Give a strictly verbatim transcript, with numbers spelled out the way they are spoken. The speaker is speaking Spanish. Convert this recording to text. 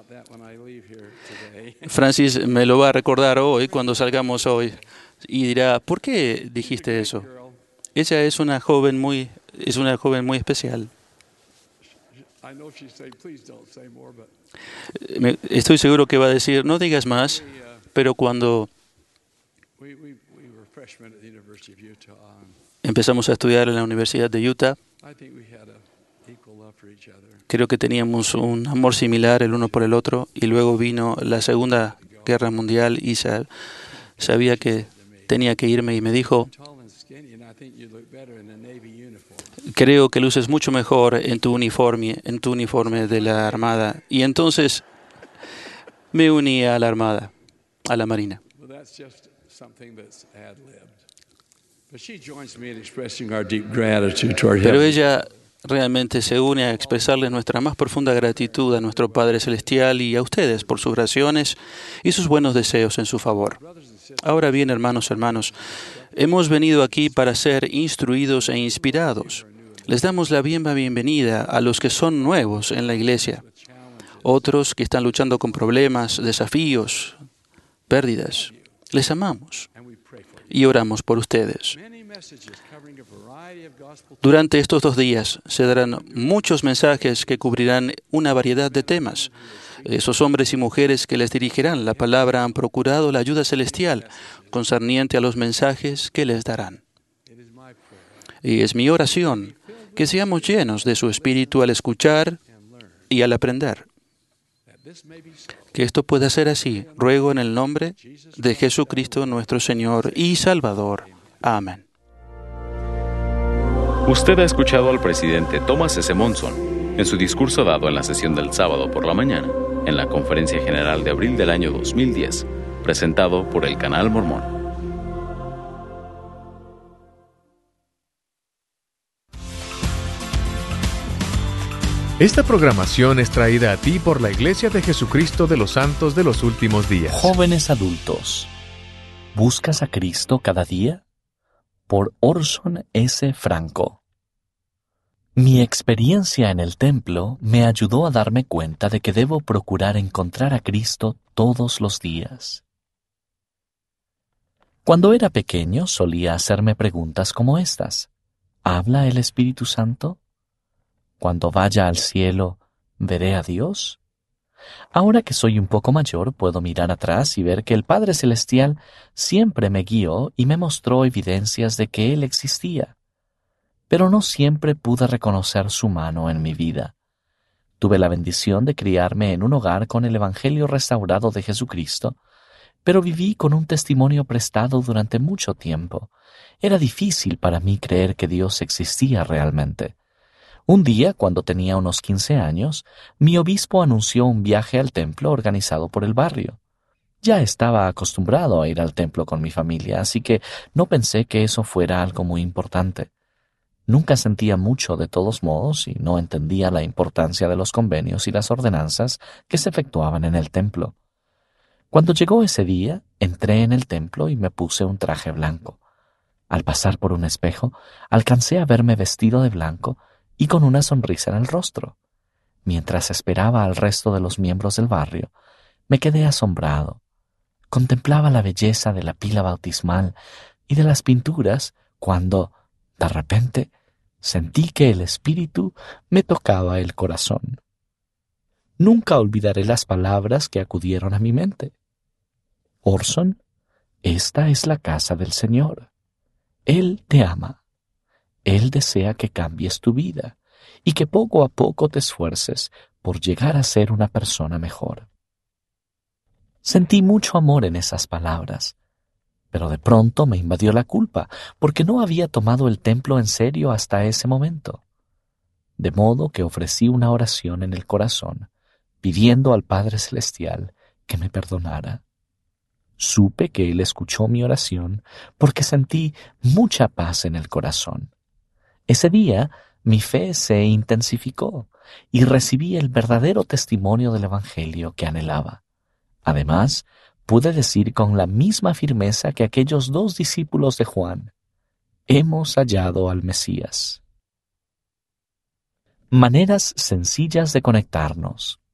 Francis me lo va a recordar hoy cuando salgamos hoy y dirá, ¿por qué dijiste eso? Ella es una joven muy, es una joven muy especial. Me- Estoy seguro que va a decir, no digas más, pero cuando empezamos a estudiar en la Universidad de Utah, creo que teníamos un amor similar el uno por el otro, y luego vino la Segunda Guerra Mundial y sa- sabía que tenía que irme y me dijo, creo que luces mucho mejor en tu uniforme, en tu uniforme de la Armada. Y entonces me uní a la Armada, a la Marina. Pero ella realmente se une a expresarle nuestra más profunda gratitud a nuestro Padre Celestial y a ustedes por sus oraciones y sus buenos deseos en su favor. Ahora bien, hermanos, hermanos, hemos venido aquí para ser instruidos e inspirados. Les damos la bien- bienvenida a los que son nuevos en la iglesia, otros que están luchando con problemas, desafíos, pérdidas. Les amamos y oramos por ustedes. Durante estos dos días se darán muchos mensajes que cubrirán una variedad de temas. Esos hombres y mujeres que les dirigirán la palabra han procurado la ayuda celestial concerniente a los mensajes que les darán. Y es mi oración que seamos llenos de su espíritu al escuchar y al aprender. Que esto pueda ser así, ruego en el nombre de Jesucristo nuestro Señor y Salvador. Amén. Usted ha escuchado al presidente Thomas S. Monson en su discurso dado en la sesión del sábado por la mañana en la Conferencia General de abril del año dos mil diez, presentado por el Canal Mormón. Esta programación es traída a ti por la Iglesia de Jesucristo de los Santos de los Últimos Días. Jóvenes adultos, ¿buscas a Cristo cada día? Por Orson S. Franco. Mi experiencia en el templo me ayudó a darme cuenta de que debo procurar encontrar a Cristo todos los días. Cuando era pequeño solía hacerme preguntas como estas. ¿Habla el Espíritu Santo? Cuando vaya al cielo, ¿veré a Dios? Ahora que soy un poco mayor, puedo mirar atrás y ver que el Padre Celestial siempre me guió y me mostró evidencias de que Él existía. Pero no siempre pude reconocer su mano en mi vida. Tuve la bendición de criarme en un hogar con el Evangelio restaurado de Jesucristo, pero viví con un testimonio prestado durante mucho tiempo. Era difícil para mí creer que Dios existía realmente. Un día, cuando tenía unos quince años, mi obispo anunció un viaje al templo organizado por el barrio. Ya estaba acostumbrado a ir al templo con mi familia, así que no pensé que eso fuera algo muy importante. Nunca sentía mucho de todos modos y no entendía la importancia de los convenios y las ordenanzas que se efectuaban en el templo. Cuando llegó ese día, entré en el templo y me puse un traje blanco. Al pasar por un espejo, alcancé a verme vestido de blanco y con una sonrisa en el rostro. Mientras esperaba al resto de los miembros del barrio, me quedé asombrado. Contemplaba la belleza de la pila bautismal y de las pinturas cuando, de repente, sentí que el Espíritu me tocaba el corazón. Nunca olvidaré las palabras que acudieron a mi mente. Orson, esta es la casa del Señor. Él te ama. Él desea que cambies tu vida y que poco a poco te esfuerces por llegar a ser una persona mejor. Sentí mucho amor en esas palabras, pero de pronto me invadió la culpa porque no había tomado el templo en serio hasta ese momento. De modo que ofrecí una oración en el corazón, pidiendo al Padre Celestial que me perdonara. Supe que Él escuchó mi oración porque sentí mucha paz en el corazón. Ese día mi fe se intensificó y recibí el verdadero testimonio del Evangelio que anhelaba. Además, pude decir con la misma firmeza que aquellos dos discípulos de Juan, hemos hallado al Mesías. Maneras sencillas de conectarnos.